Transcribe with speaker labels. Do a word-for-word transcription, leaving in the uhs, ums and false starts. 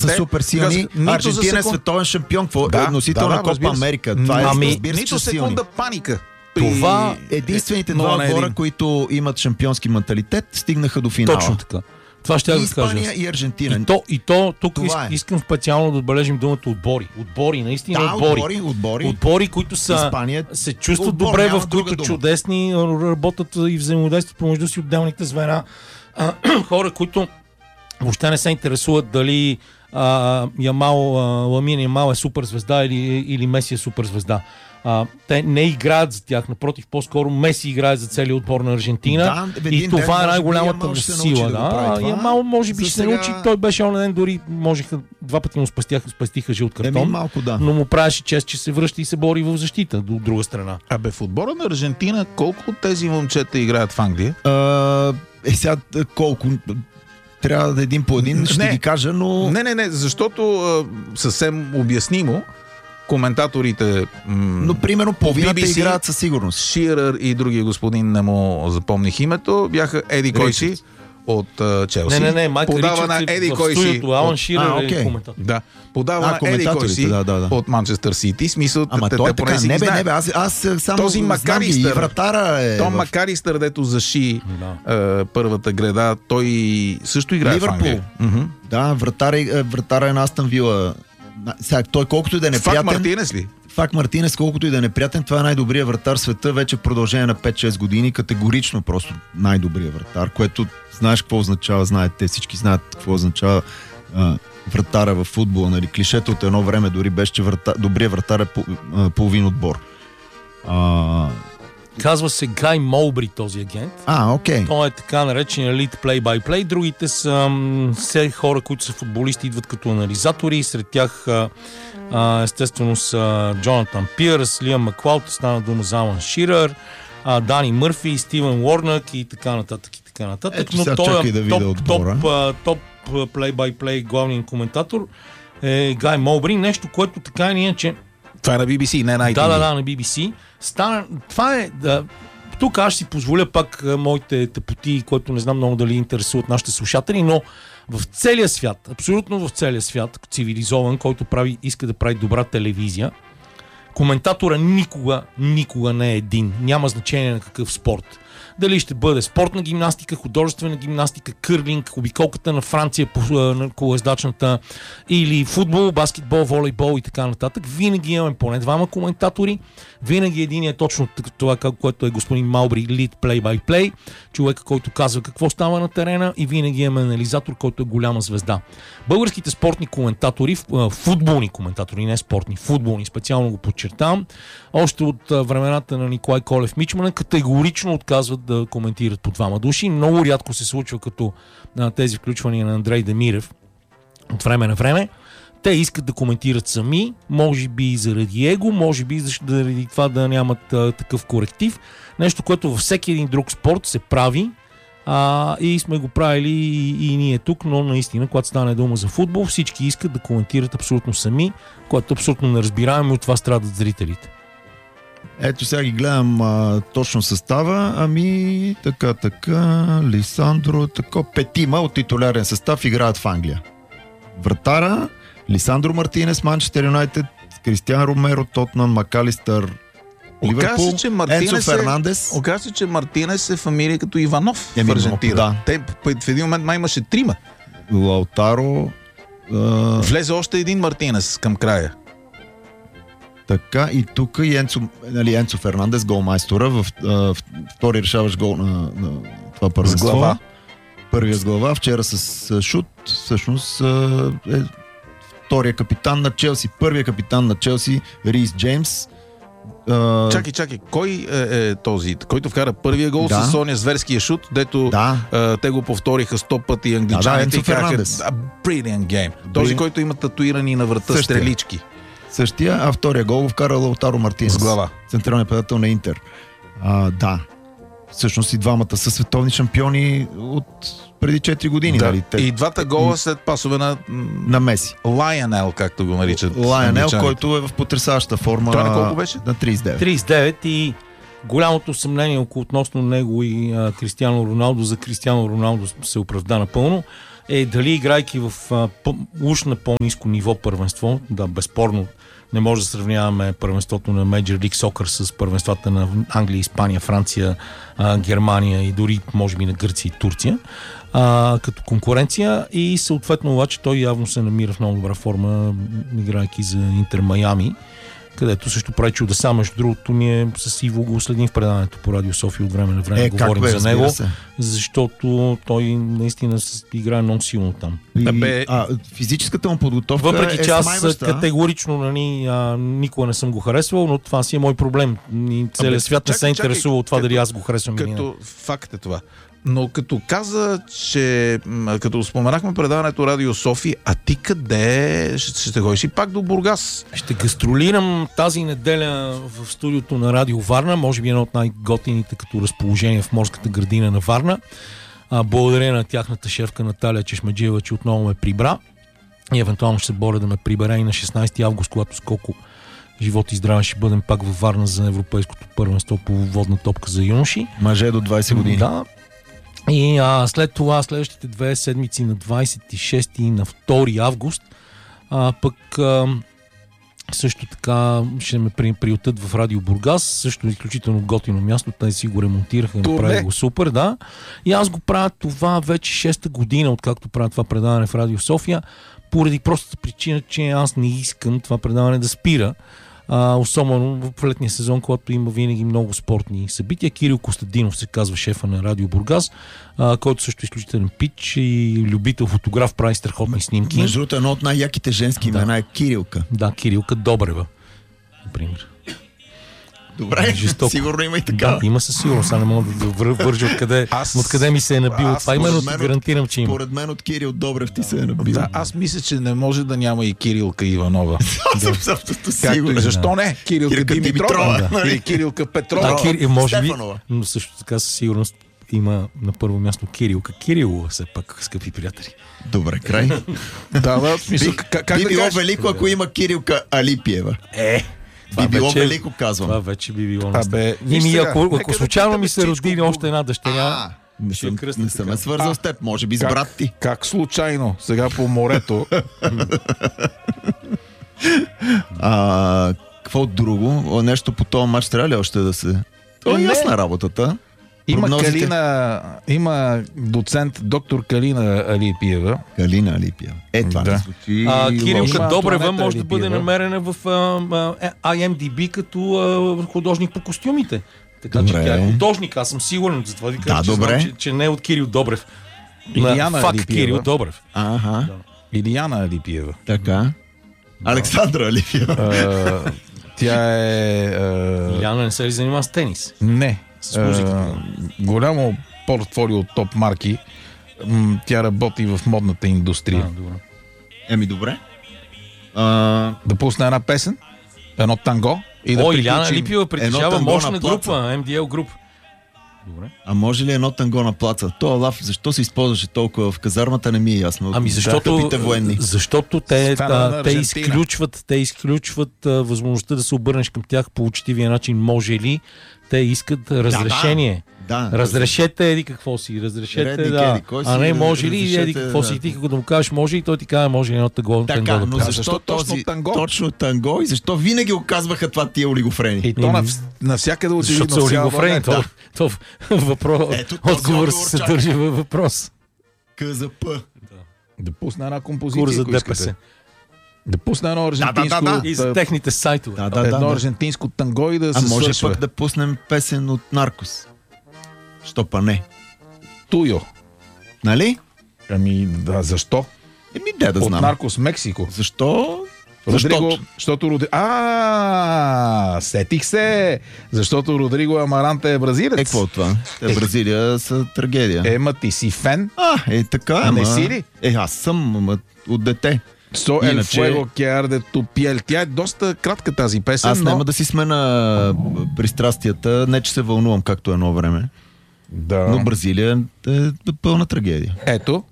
Speaker 1: са супер силни. Аржентина е световен шампион, да, носител да, на Копа Америка. Това е,
Speaker 2: ами,
Speaker 1: разбира се,
Speaker 2: нито секунда паника.
Speaker 1: Това единствените два отбора, които имат шампионски менталитет, стигнаха до финала.
Speaker 3: Точно така. Това ще
Speaker 1: и
Speaker 3: да
Speaker 1: Испания
Speaker 3: кажа.
Speaker 1: и Аржентина.
Speaker 3: И то, и то тук
Speaker 1: това
Speaker 3: искам,
Speaker 1: е.
Speaker 3: искам специално да отбележим думата отбори. Отбори, наистина
Speaker 1: да,
Speaker 3: отбори.
Speaker 1: отбори. Отбори,
Speaker 3: отбори които са,
Speaker 1: Испания,
Speaker 3: се чувстват
Speaker 1: отбор,
Speaker 3: добре, в които
Speaker 1: дума.
Speaker 3: чудесни работят и взаимодействат помежду си отделните звена. А, хора, които въобще не се интересуват дали а, Ямал, а, Ламин Ямал е суперзвезда или, или Меси е суперзвезда. А, те не играят за тях, напротив, по-скоро Меси играе за целия отбор на Аржентина
Speaker 1: да,
Speaker 3: и това е най-голямата му сила. Да.
Speaker 1: Да
Speaker 3: Ямал може би ще
Speaker 1: сега...
Speaker 3: се научи, той беше онен ден, дори можеха, два пъти му спастиха, спастиха жълт картон,
Speaker 1: Еми, малко, да.
Speaker 3: но му правеше чест, че се връща и се бори в защита до друга страна.
Speaker 2: Абе, в отбора на Аржентина колко от тези момчета играят в Англия?
Speaker 1: А, е, сега колко... Трябва да един по един, ще
Speaker 2: не,
Speaker 1: ги кажа, но...
Speaker 2: Не, не, не, защото а, съвсем обяснимо коментаторите... М-
Speaker 1: но, примерно, половината
Speaker 2: Би Би Си,
Speaker 1: играят със сигурност.
Speaker 2: Ширър и другия господин, не му запомних името, бяха Еди кой си от uh, Челси.
Speaker 3: Не, не, не, Майка
Speaker 2: подава на Еди кой си.
Speaker 3: Алан Ширър
Speaker 1: а,
Speaker 3: е
Speaker 1: okay.
Speaker 3: коментатор.
Speaker 2: Да, подава
Speaker 1: а,
Speaker 2: на Еди кой си
Speaker 1: да, да, да.
Speaker 2: от Манчестър Сити. Смисъл,
Speaker 1: ама
Speaker 2: те,
Speaker 1: той е
Speaker 2: те,
Speaker 1: така, не бе, не бе, аз, аз само
Speaker 2: този Макалистър,
Speaker 1: вратара е...
Speaker 2: Том
Speaker 1: в...
Speaker 2: Макалистър, дето заши
Speaker 3: да.
Speaker 2: uh, първата греда, той също играе
Speaker 1: Ливърпул.
Speaker 2: в Англия. Uh-huh.
Speaker 1: Да, вратара, вратара е на Астън Вила. Сега, той колкото и да е неприятен...
Speaker 2: Фак Мартинес ли?
Speaker 1: Фак Мартинес, колкото и да е неприятен, това е най-добрият вратар в света, вече в продължение на пет-шест години, категорично просто най-добрият вратар, което знаеш какво означава, знаете, всички знаят какво означава а, вратара в футбола, нали, клишето от едно време дори беше, че врата, добрият вратар е по, а, половин отбор. А...
Speaker 3: Казва се Гай Молбри, този агент.
Speaker 1: А, окей.
Speaker 3: Той е така наречен елит плей-бай-плей. Другите са все хора, които са футболисти, идват като анализатори. Сред тях а, естествено са Джонатан Пирс, Лиам Маклауд, стана дума за Алан Ширър, а, Дани Мърфи, Стивен Уорнък и така нататък. И така нататък.
Speaker 1: Ето,
Speaker 3: но той е
Speaker 1: да
Speaker 3: топ, топ, топ плей-бай-плей главният коментатор е Гай Молбри. Нещо, което така е, че
Speaker 2: това е на Би Би Си, не на ай ти ви.
Speaker 3: Да, да, да, на Би Би Си. Стана, това е... Да, тук аз ще си позволя пак моите тъпоти, които не знам много дали интересуват нашите слушатели, но в целия свят, абсолютно в целия свят, цивилизован, който прави, иска да прави добра телевизия, коментатора никога, никога не е един. Няма значение на какъв спорт. Дали ще бъде спортна гимнастика, художествена гимнастика, кърлинг, обиколката на Франция по на колоездачната или футбол, баскетбол, волейбол и така нататък. Винаги имаме поне двама коментатори. Винаги един е точно това, което е господин Малбри, lead play-by-play, човека, който казва какво става на терена, и винаги имаме анализатор, който е голяма звезда. Българските спортни коментатори, футболни коментатори, не спортни, футболни, специално го подчертавам, още от времената на Николай Колев Мичмана категорично отказват да коментират по двама души. Много рядко се случва като а, тези включвания на Андрей Демирев от време на време. Те искат да коментират сами, може би заради его, може би заради това да нямат а, такъв коректив. Нещо, което във всеки един друг спорт се прави, а, и сме го правили и, и ние тук, но наистина, когато стане дума за футбол, всички искат да коментират абсолютно сами, което абсолютно неразбираемо и от това страдат зрителите.
Speaker 1: Ето сега ги гледам а, точно състава, ами така, така, Лисандро, така, петима от титулярен състав играят в Англия. Вратара, Лисандро Мартинес, Манчестър Юнайтед, Кристиан Ромеро, Тотнъм, Макалистър, Ливърпул, Енцо Фернандес.
Speaker 2: Оказва се, че Мартинес е фамилия като Иванов
Speaker 1: е,
Speaker 2: в Аржентина.
Speaker 1: Да.
Speaker 2: Те в един момент май имаше трима.
Speaker 1: Лаутаро. А...
Speaker 2: Влезе още един Мартинес към края.
Speaker 1: Така, и тук и Енцо, нали, Енцо Фернандес, голмайстора, в, в втори решаваш гол на, на това първенство.
Speaker 2: С глава.
Speaker 1: Първия с глава, вчера с шут, всъщност е втория капитан на Челси. Първия капитан на Челси, Рис Джеймс.
Speaker 2: Чакай, чакай, кой е, е този, който вкара първия гол
Speaker 1: да.
Speaker 2: с Соня зверския шут, дето
Speaker 1: да.
Speaker 2: е, те го повториха сто пъти англичаните
Speaker 1: да, да,
Speaker 2: и краха. Brilliant game. Този, който има татуирани на врата същия. Стрелички.
Speaker 1: Същия, а втория гол го вкара Лаутаро Мартинес.
Speaker 2: С глава.
Speaker 1: Централният предател на Интер. А, да. Всъщност и двамата са световни шампиони от преди четири години.
Speaker 2: Да.
Speaker 1: Нали? Те...
Speaker 2: И двата гола след пасове на...
Speaker 1: на Меси.
Speaker 2: Лайонел, както го наричат.
Speaker 1: Лайонел, който е в потресаваща форма.
Speaker 2: Това на колко беше?
Speaker 1: На трийсет и девет.
Speaker 3: трийсет и девет и голямото съмнение около относно него и а, Кристиано Роналдо, за Кристиано Роналдо се оправда напълно, е дали играйки в а, по, уж на по-ниско ниво първенство, да, безспорно не може да сравняваме първенството на Major League Soccer с първенствата на Англия, Испания, Франция, а, Германия и дори може би на Гърция и Турция а, като конкуренция, и съответно обаче той явно се намира в много добра форма, играйки за Интер Майами, където също прави чудеса. Между другото, ние с Иво го следим в предаването по Радио София от време на време.
Speaker 1: Е,
Speaker 3: говорим
Speaker 1: бе,
Speaker 3: за него,
Speaker 1: се.
Speaker 3: защото той наистина играе много силно там.
Speaker 1: И,
Speaker 2: Бе,
Speaker 1: а, физическата му подготовка
Speaker 3: Въпреки
Speaker 1: е
Speaker 3: че аз
Speaker 1: смайваща.
Speaker 3: категорично нали, а, никога не съм го харесвал, но това си е мой проблем. И целият
Speaker 2: Абе,
Speaker 3: свят не се
Speaker 2: чакай,
Speaker 3: интересува от това
Speaker 2: чакай,
Speaker 3: дали аз го харесвам или не.
Speaker 2: Като факт е това. Но като каза, че м, като споменахме предаването Радио София, а ти къде ще, ще ходиш и пак до Бургас?
Speaker 3: Ще гастролирам тази неделя в студиото на Радио Варна, може би едно от най-готините като разположение в морската градина на Варна. А, благодаря на тяхната шефка Наталия Чешмаджиева, че отново ме прибра. И евентуално ще се боря да ме прибере и на шестнайсети август, когато скоко живот и здраве ще бъдем пак във Варна за европейското първенство по водна топка за юноши.
Speaker 1: Мъже до двайсет години.
Speaker 3: Да. И а, след това, следващите две седмици на двайсет и шести и на втори август, а, пък а, също така ще ме при, приютат в Радио Бургас, също изключително готино място, те си го ремонтираха, направили го супер, да. И аз го правя това вече шеста година, откакто правя това предаване в Радио София, поради простата причина, че аз не искам това предаване да спира. А, особено в летния сезон, когато има винаги много спортни събития. Кирил Костадинов се казва шефа на Радио Бургас, а, който също е изключителен пич и любител фотограф, прави страхотни снимки.
Speaker 1: Между другото, едно от най-яките женски имена е Кирилка.
Speaker 3: Да, Кирилка Добрева, например.
Speaker 1: Добре,
Speaker 3: Жестоко.
Speaker 1: сигурно има и така.
Speaker 3: Да, има със сигурност, а не мога да вър- вържа откъде,
Speaker 2: Аз-
Speaker 3: откъде ми се е набило
Speaker 2: аз
Speaker 3: това. Именно
Speaker 1: според
Speaker 3: ти
Speaker 1: мен
Speaker 3: гарантирам, че има.
Speaker 1: Поред мен от Кирил Добрев ти се е набил.
Speaker 2: Да, аз мисля, че не може да няма и Кирилка Иванова.
Speaker 1: Същото
Speaker 2: Както,
Speaker 1: сигурно.
Speaker 2: защо не? Кирилка,
Speaker 1: Кирилка
Speaker 2: Димитрова.
Speaker 1: Димитрова,
Speaker 2: Да. Или Кирилка Петрова.
Speaker 3: Да, Кир... може би,
Speaker 1: Стефанова.
Speaker 3: но също така със сигурност има на първо място Кирилка Кирилова, все пак, скъпи приятели.
Speaker 1: Добре, край.
Speaker 2: Да, да, в смисъл,
Speaker 1: Би,
Speaker 2: как, как
Speaker 1: би
Speaker 2: да
Speaker 1: било
Speaker 2: кажеш?
Speaker 1: велико, ако има Кирилка Алипиева.
Speaker 3: Е,
Speaker 1: Би било
Speaker 3: вече-
Speaker 1: велико, казвам.
Speaker 3: това вече би било
Speaker 2: Абе,
Speaker 3: наистина.
Speaker 2: виж
Speaker 3: И ми,
Speaker 2: сега,
Speaker 3: ако,
Speaker 2: нека
Speaker 3: ако
Speaker 2: да
Speaker 3: случайно
Speaker 2: питаме
Speaker 3: ми се
Speaker 2: всичко.
Speaker 3: роди още една дъщеря,
Speaker 1: А, не
Speaker 3: ще
Speaker 1: съм,
Speaker 3: кръстя
Speaker 1: не съм
Speaker 3: така.
Speaker 1: е свързал
Speaker 2: А,
Speaker 1: с теб, може би с
Speaker 2: как?
Speaker 1: брат ти.
Speaker 2: Как случайно? Сега по морето.
Speaker 1: А, какво друго? О, нещо по този матч трябва ли още да се... То е
Speaker 2: Не.
Speaker 1: ясна работата.
Speaker 2: Има
Speaker 1: Прогнозите?
Speaker 2: Калина, има доцент доктор Калина Алипиева.
Speaker 1: Калина Алипиева. Е, това
Speaker 2: Да.
Speaker 1: не звучи
Speaker 3: а,
Speaker 1: лошо.
Speaker 3: Кирилка
Speaker 2: Има
Speaker 3: Добрева
Speaker 2: Антоанета
Speaker 3: може да бъде
Speaker 2: Алипиева.
Speaker 3: намерена в а, а, ай ем ди би като а, художник по костюмите. Така
Speaker 1: Добре.
Speaker 3: че тя е художник, аз съм сигурен, затова ви
Speaker 1: Да,
Speaker 3: кажа, че,
Speaker 1: добре.
Speaker 3: знам, че, че не е от Кирил Добрев.
Speaker 2: Илияна
Speaker 3: На, фак
Speaker 2: Алипиева.
Speaker 3: Кирил Добрев.
Speaker 1: Ага,
Speaker 2: Илияна Алипиева.
Speaker 1: така. Александра Алипиева.
Speaker 2: А, тя е... а,
Speaker 3: Иляна не се ли занимава с тенис?
Speaker 2: Не.
Speaker 3: С музиката.
Speaker 2: А, голямо портфолио от топ марки. М, Тя работи в модната индустрия.
Speaker 3: А, добре.
Speaker 1: Еми, добре. А,
Speaker 2: Да пусне една песен, едно танго и да
Speaker 3: О, Иляна
Speaker 2: приключим.
Speaker 3: Липиева
Speaker 1: едно
Speaker 3: притежава
Speaker 1: танго
Speaker 3: мощна
Speaker 1: на плаца.
Speaker 3: група, ем ди ел груп. Добре.
Speaker 1: а може ли едно танго на плаца? То лав, защо се използваше толкова в казармата, не ми е ясно.
Speaker 3: Ами защото,
Speaker 1: Тъпите военни.
Speaker 3: защото те,
Speaker 2: Стана
Speaker 3: а,
Speaker 2: на
Speaker 3: те
Speaker 2: Аржентина.
Speaker 3: изключват, те изключват а, възможността да се обърнеш към тях по учтивия начин. Може ли? Те искат разрешение.
Speaker 1: Да,
Speaker 3: Разрешете еди какво си, разрешете,
Speaker 1: Редник,
Speaker 3: да.
Speaker 1: еди кой си,
Speaker 3: А не може ли
Speaker 1: разрешете,
Speaker 3: еди какво
Speaker 1: да.
Speaker 3: си, ти като му кажеш може и той ти каже може ли едно танго,
Speaker 1: Така,
Speaker 3: танго да
Speaker 1: но
Speaker 3: правиш.
Speaker 1: защо,
Speaker 2: защо точно
Speaker 1: този,
Speaker 2: танго?
Speaker 1: Точно танго и защо винаги оказваха това тия олигофрени?
Speaker 2: И то нав... навсякъде очевидно.
Speaker 3: Защото са
Speaker 2: в цяла
Speaker 3: олигофрени.
Speaker 2: България.
Speaker 3: То, то въпрос,
Speaker 1: Ето този
Speaker 3: отговор
Speaker 1: отговор
Speaker 3: се съдържа във въпрос.
Speaker 1: КЗП.
Speaker 2: Да пусне една композиция,
Speaker 3: Кур за
Speaker 2: ако
Speaker 3: ДПС.
Speaker 2: искате. Да пусне едно аржентинско...
Speaker 1: да, да.
Speaker 3: И за техните сайтове.
Speaker 1: Да, да,
Speaker 2: едно
Speaker 1: да. да.
Speaker 2: аржентинско танго и да
Speaker 1: А
Speaker 2: се
Speaker 1: може
Speaker 2: свършва.
Speaker 1: пък да пуснем песен от Наркос. Що па не?
Speaker 2: Туйо.
Speaker 1: Нали?
Speaker 2: Ами, да, защо?
Speaker 1: Еми, де да
Speaker 2: От
Speaker 1: знам.
Speaker 2: Наркос, Мексико.
Speaker 1: Защо?
Speaker 2: Родриго,
Speaker 1: Защото.
Speaker 2: защото Роди... А, сетих се! Защото Родриго Амаранте е бразилец.
Speaker 1: Е, какво от това? Те Бразилия са трагедия.
Speaker 2: Ема ти си фен?
Speaker 1: А, е така,
Speaker 2: А
Speaker 1: ама...
Speaker 2: не си ли?
Speaker 1: Е, аз съм, ама от дете.
Speaker 2: Со el
Speaker 1: Иначе-
Speaker 2: fuego que arde tu piel. Тя е доста кратка тази песен,
Speaker 1: Аз
Speaker 2: но...
Speaker 1: няма да си смена пристрастията, не че се вълнувам както едно време,
Speaker 2: Да.
Speaker 1: но Бразилия е пълна трагедия.
Speaker 2: Ето,